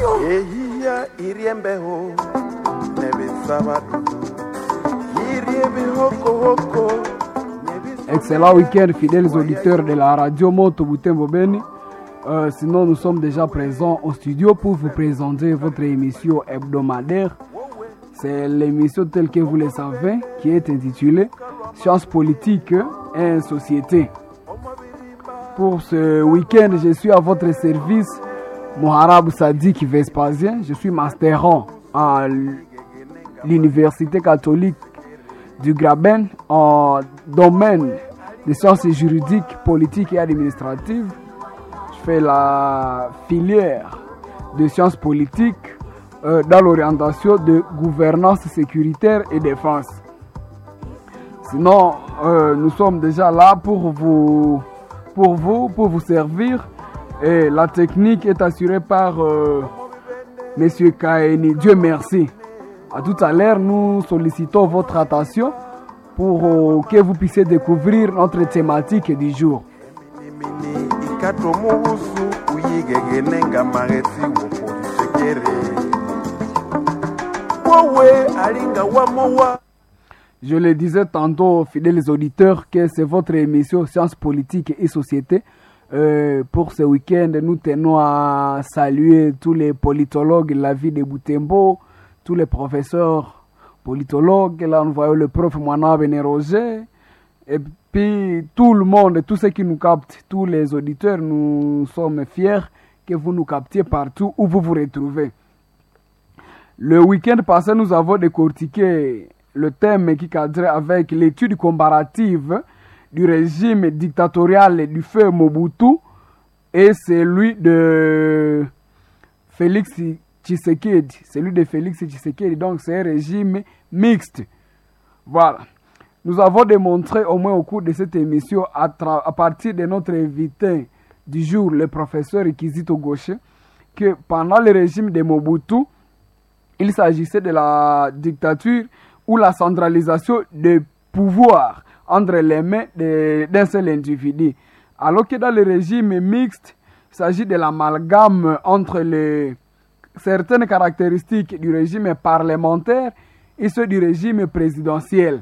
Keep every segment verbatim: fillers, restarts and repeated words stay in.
Excellent week-end, fidèles auditeurs de la radio Moto Butembo Beni. Euh, sinon, nous sommes déjà présents au studio pour vous présenter votre émission hebdomadaire. C'est l'émission telle que vous le savez, qui est intitulée Sciences politiques et société. Pour ce week-end, je suis à votre service, Moharab Sadik Vespasien. Je suis masterant à l'Université catholique du Graben en domaine des sciences juridiques, politiques et administratives. Je fais la filière de sciences politiques euh, dans l'orientation de gouvernance sécuritaire et défense. Sinon, euh, nous sommes déjà là pour vous, pour vous, pour vous servir. Et la technique est assurée par euh, Monsieur Kaeni. Dieu merci. À tout à l'heure, nous sollicitons votre attention pour euh, que vous puissiez découvrir notre thématique du jour. Je le disais tantôt, fidèles auditeurs, que c'est votre émission Sciences politiques et société. Euh, pour ce week-end, nous tenons à saluer tous les politologues de la ville de Butembo, tous les professeurs politologues. Là, nous voyons le prof Moana Bené-Roger. Et puis, tout le monde, tous ceux qui nous captent, tous les auditeurs, nous sommes fiers que vous nous captiez partout où vous vous retrouvez. Le week-end passé, nous avons décortiqué le thème qui cadrait avec l'étude comparative du régime dictatorial du feu Mobutu et celui de Félix Tshisekedi. Celui de Félix Tshisekedi, donc c'est un régime mixte. Voilà. Nous avons démontré au moins au cours de cette émission, à, tra- à partir de notre invité du jour, le professeur Kizito Gaucher, que pendant le régime de Mobutu, il s'agissait de la dictature ou la centralisation des pouvoirs entre les mains d'un seul individu. Alors que dans le régime mixte, il s'agit de l'amalgame entre les, certaines caractéristiques du régime parlementaire et ceux du régime présidentiel.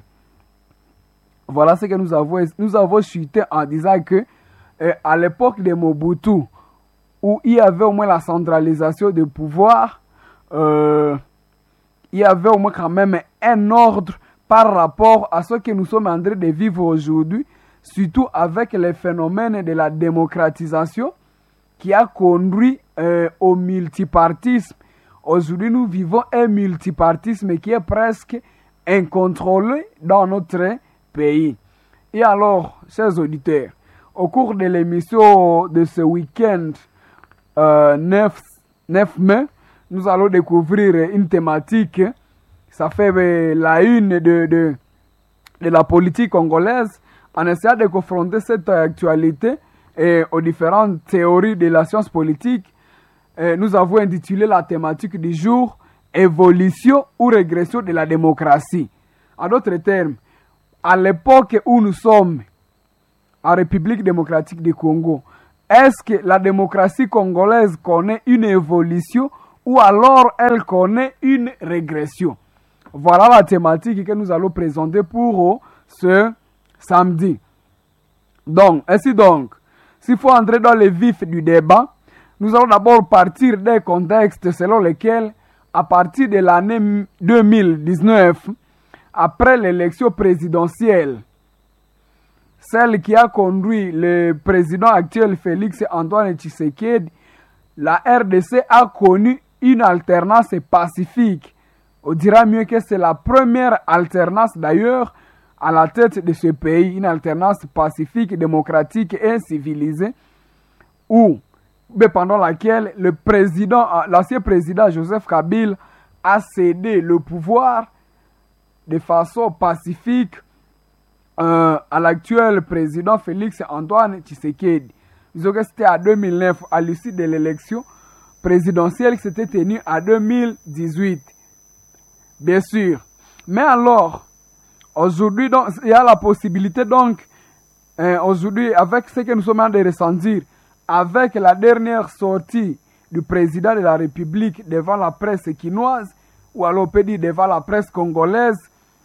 Voilà ce que nous avons, nous avons chuté en disant que euh, à l'époque de Mobutu, où il y avait au moins la centralisation du pouvoir, euh, il y avait au moins quand même un ordre par rapport à ce que nous sommes en train de vivre aujourd'hui, surtout avec les phénomènes de la démocratisation qui a conduit euh, au multipartisme. Aujourd'hui, nous vivons un multipartisme qui est presque incontrôlé dans notre pays. Et alors, chers auditeurs, au cours de l'émission de ce week-end euh, neuf mai, nous allons découvrir une thématique. Ça fait euh, la une de, de, de la politique congolaise en essayant de confronter cette actualité et aux différentes théories de la science politique. Et nous avons intitulé la thématique du jour « Évolution ou régression de la démocratie ». En d'autres termes, à l'époque où nous sommes en République démocratique du Congo, est-ce que la démocratie congolaise connaît une évolution ou alors elle connaît une régression? Voilà la thématique que nous allons présenter pour ce samedi. Donc, ainsi donc, s'il faut entrer dans le vif du débat, nous allons d'abord partir des contextes selon lesquels, à partir de l'année deux mille dix-neuf, après l'élection présidentielle, celle qui a conduit le président actuel Félix Antoine Tshisekedi, la R D C a connu une alternance pacifique. On dira mieux que c'est la première alternance d'ailleurs à la tête de ce pays, une alternance pacifique, démocratique et civilisée, où, pendant laquelle le président, l'ancien président Joseph Kabila a cédé le pouvoir de façon pacifique euh, à l'actuel président Félix Antoine Tshisekedi. Disons que c'était en deux mille neuf, à l'issue de l'élection présidentielle qui s'était tenue en deux mille dix-huit. Bien sûr. Mais alors, aujourd'hui, donc, il y a la possibilité, donc, euh, aujourd'hui, avec ce que nous sommes en train de ressentir, avec la dernière sortie du président de la République devant la presse quinoise, ou alors on peut dire devant la presse congolaise,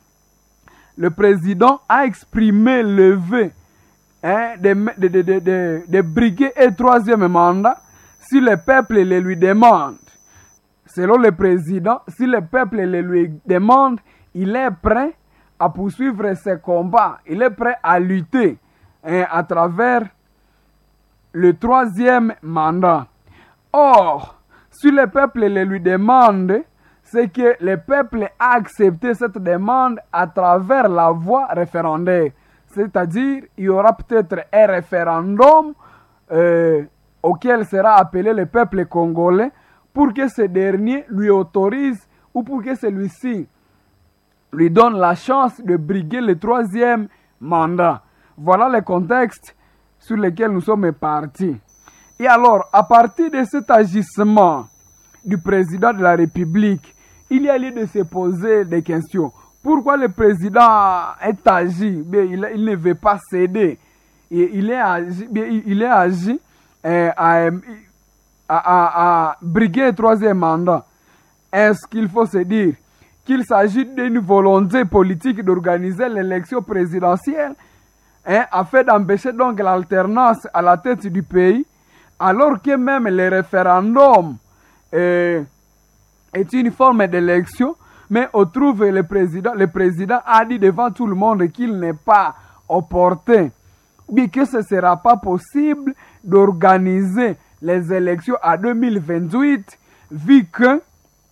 le président a exprimé le vœu hein, de, de, de, de, de, de briguer un troisième mandat si le peuple le lui demande. Selon le président, si le peuple le lui demande, il est prêt à poursuivre ses combats, il est prêt à lutter hein, à travers le troisième mandat. Or, si le peuple le lui demande, c'est que le peuple a accepté cette demande à travers la voie référendaire. C'est-à-dire, il y aura peut-être un référendum euh, auquel sera appelé le peuple congolais pour que ce dernier lui autorise ou pour que celui-ci lui donne la chance de briguer le troisième mandat. Voilà le contexte sur lequel nous sommes partis. Et alors, à partir de cet agissement du président de la République, il y a lieu de se poser des questions. Pourquoi le président est agi? Bien, il, il ne veut pas céder. Et il est agi, bien, il est agi euh, à, à, à, à briguer un troisième mandat. Est-ce qu'il faut se dire qu'il s'agit d'une volonté politique d'organiser l'élection présidentielle hein, afin d'empêcher donc l'alternance à la tête du pays, alors que même le référendum euh, est une forme d'élection, mais on trouve le président, le président a dit devant tout le monde qu'il n'est pas opportun, bien que ce ne sera pas possible d'organiser les élections à deux mille vingt-huit, vu que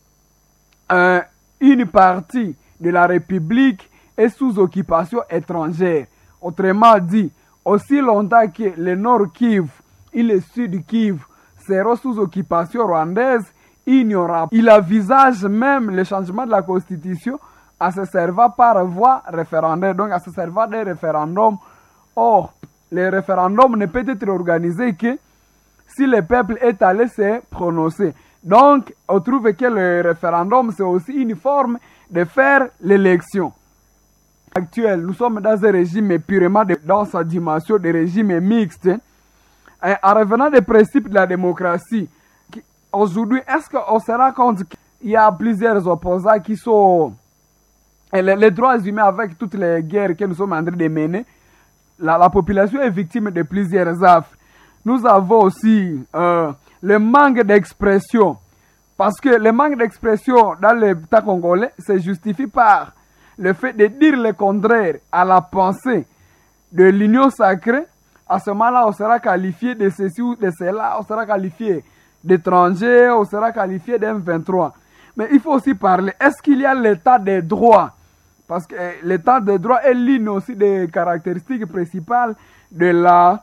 euh, une partie de la République est sous occupation étrangère. Autrement dit, aussi longtemps que le Nord Kivu et le Sud Kivu seront sous occupation rwandaise, il n'y aura pas. Il envisage même le changement de la Constitution à se servir par voie référendaire, donc à se servir d'un référendum. Or, le référendum ne peut être organisé que si le peuple est allé se prononcer. Donc, on trouve que le référendum, c'est aussi une forme de faire l'élection. Actuel, nous sommes dans un régime purement de, dans sa dimension de régime mixte. Et en revenant des principes de la démocratie, aujourd'hui, est-ce qu'on se rend compte qu'il y a plusieurs opposants qui sont... Et les, les droits humains, avec toutes les guerres que nous sommes en train de mener, la, la population est victime de plusieurs affres. Nous avons aussi euh, le manque d'expression. Parce que le manque d'expression dans l'État congolais se justifie par le fait de dire le contraire à la pensée de l'union sacrée. À ce moment-là, on sera qualifié de ceci ou de cela, on sera qualifié d'étranger, on sera qualifié d'M vingt-trois. Mais il faut aussi parler, est-ce qu'il y a l'état des droits? Parce que l'état des droits est l'une aussi des caractéristiques principales de la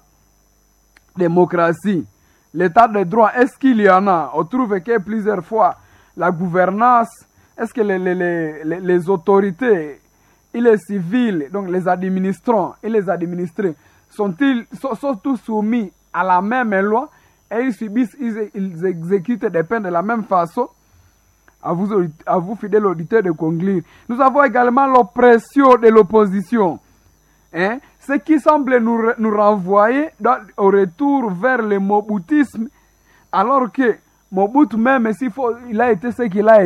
démocratie. L'état des droits, est-ce qu'il y en a? On trouve que plusieurs fois, la gouvernance, est-ce que les, les, les, les autorités et les civils, donc les administrants et les administrés, sont-ils sont, sont tous soumis à la même loi et ils subissent, ils, ils exécutent des peines de la même façon? À vous, à vous fidèles auditeurs de conclure. Nous avons également l'oppression de l'opposition. Hein? Ce qui semble nous, nous renvoyer dans, au retour vers le moboutisme, alors que Mobutu même, s'il faut, il a été ce qu'il a été.